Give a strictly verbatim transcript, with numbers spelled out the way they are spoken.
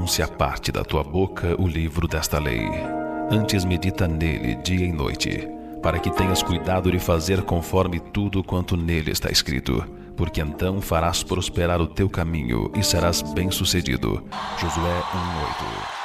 não se aparte da tua boca o livro desta lei. Antes medita nele dia e noite, para que tenhas cuidado de fazer conforme tudo quanto nele está escrito, porque então farás prosperar o teu caminho e serás bem-sucedido. Josué um, oito.